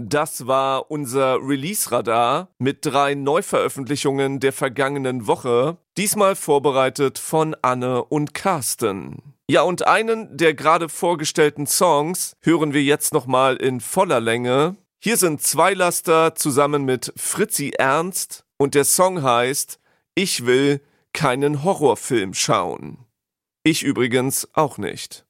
Das war unser Release-Radar mit 3 Neuveröffentlichungen der vergangenen Woche, diesmal vorbereitet von Anne und Carsten. Ja, und einen der gerade vorgestellten Songs hören wir jetzt nochmal in voller Länge. Hier sind Zweilaster zusammen mit Fritzi Ernst und der Song heißt Ich will keinen Horrorfilm schauen. Ich übrigens auch nicht.